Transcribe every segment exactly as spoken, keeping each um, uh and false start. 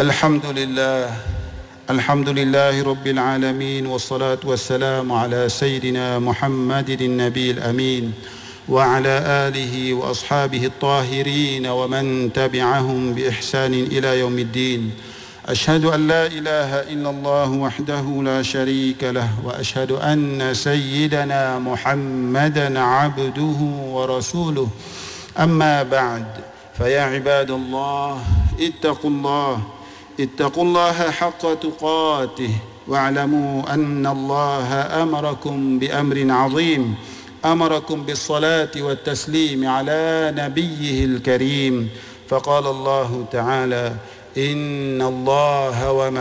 الحمد لله الحمد لله رب العالمين والصلاة والسلام على سيدنا محمد النبي الأمين وعلى آله وأصحابه الطاهرين ومن تبعهم بإحسان إلى يوم الدين. أشهد أن لا إله إلا الله وحده لا شريك له وأشهد أن سيدنا محمدا عبده ورسوله. أما بعد فيا عباد الله اتقوا الله اتقوا الله حق تقاته واعلموا أن الله أمركم بأمر عظيم، أمركم بالصلاة والتسليم على نبيه الكريم، فقال الله تعالى: إن الله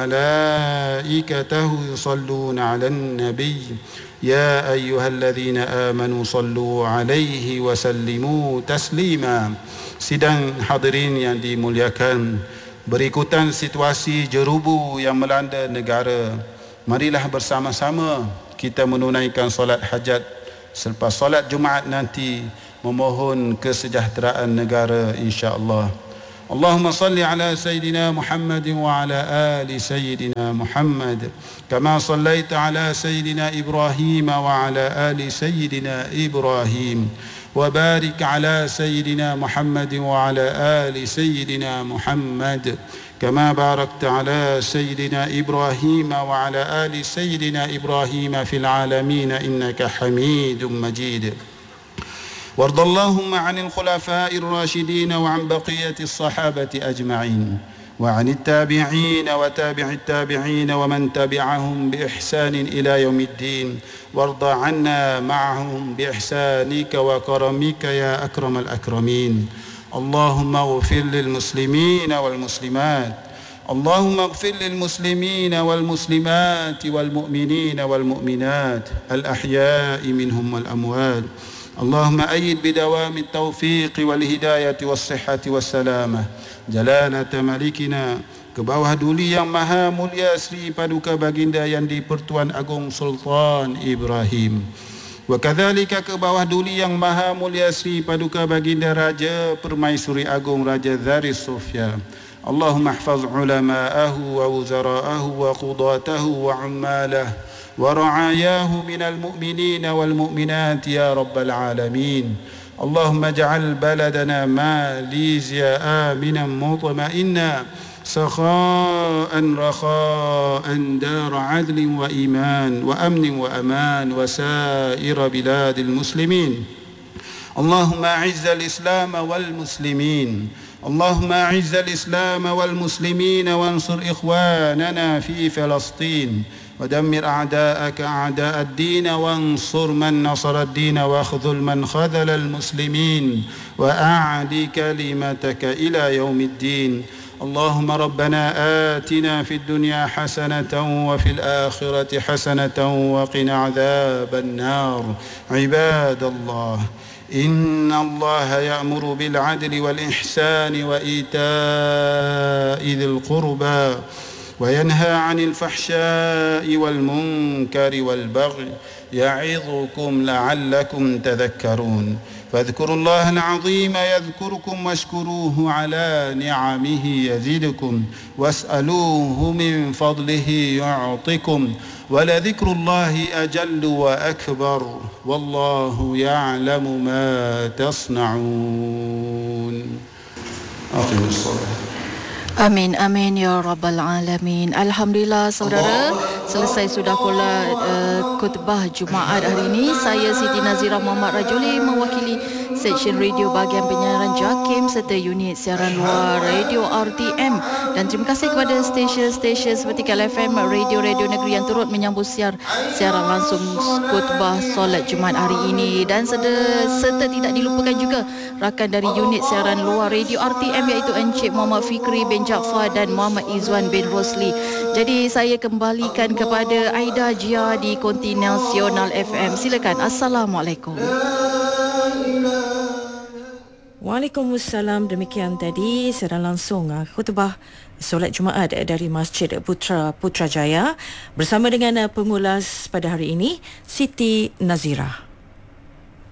وملائكته يصلون على النبي يا أيها الذين آمنوا صلوا عليه وسلموا تسليما. Sidang hadirin yang dimuliakan, berikutan situasi jerubu yang melanda negara, marilah bersama-sama kita menunaikan solat hajat. Selepas solat Jumaat nanti memohon kesejahteraan negara insya-Allah. Allahumma salli ala Sayyidina Muhammad wa ala ali Sayyidina Muhammad kama sallaita ala Sayyidina Ibrahim wa ala ali Sayyidina Ibrahim wa barik ala Sayyidina Muhammad wa ala ali Sayyidina Muhammad kama barakta ala Sayyidina Ibrahim wa ala ali Sayyidina Ibrahim fil alamin innaka Hamidum Majid. وارض اللهم عن الخلفاء الراشدين وعن بقية الصحابة أجمعين وعن التابعين وتابع التابعين ومن تبعهم بإحسان إلى يوم الدين، وارض عنا معهم بإحسانك وكرمك يا أكرم الأكرمين. اللهم اغفر للمسلمين والمسلمات اللهم اغفر للمسلمين والمسلمات والمؤمنين والمؤمنات الأحياء منهم والأموات. اللهم أيد بدوام التوفيق والهداية والصحة والسلامة جلالة ملكنا, ke bawah duli yang maha mulia Sri Paduka Baginda yang di-Pertuan Agong Sultan Ibrahim, wa kadzalika ke bawah duli yang maha mulia Sri Paduka Baginda Raja Permaisuri Agung Raja Zaris Sofia. Allahumma ihfaz ulama'ahu wa wuzara'ahu wa qudatahu wa ummalahu ورعاياه من المؤمنين والمؤمنات يا رب العالمين. اللهم اجعل بلدنا ماليزيا آمنا مطمئنا سخاء رخاء دار عدل وإيمان وأمن وأمان وسائر بلاد المسلمين. اللهم أعز الإسلام والمسلمين اللهم أعز الإسلام والمسلمين وانصر إخواننا في فلسطين ودمر أعداءك أعداء الدين وانصر من نصر الدين واخذل من خذل المسلمين وأعد كلمتك إلى يوم الدين. اللهم ربنا آتنا في الدنيا حسنة وفي الآخرة حسنة وقنا عذاب النار. عباد الله، إن الله يأمر بالعدل والإحسان وإيتاء ذي القربى وينهى عن الفحشاء والمنكر والبغي يعظكم لعلكم تذكرون. فاذكروا الله العظيم يذكركم واشكروه على نعمه يزدكم واسألوه من فضله يعطكم ولذكر الله أجل وأكبر والله يعلم ما تصنعون. أقم الصلاة. Amin, amin ya Rabbal Alamin. Alhamdulillah saudara, selesai sudah pula uh, khutbah Jumaat hari ini. Saya Siti Nazira Muhammad Rajuli mewakili Seksyen Radio Bahagian Penyiaran JAKIM serta unit siaran luar Radio R T M. Dan terima kasih kepada stesen-stesen seperti K L F M, radio-radio negeri yang turut menyambut siar siaran langsung khutbah solat Jumaat hari ini. Dan serta, serta tidak dilupakan juga rakan dari unit siaran luar Radio R T M iaitu Encik Muhammad Fikri bin Jaafar dan Muhammad Izwan bin Rosli. Jadi saya kembalikan kepada Aida Jia di Konti Nasional F M. Silakan. Assalamualaikum. Waalaikumsalam. Demikian tadi secara langsung khutbah solat Jumaat dari Masjid Putra Putrajaya bersama dengan pengulas pada hari ini Siti Nazira.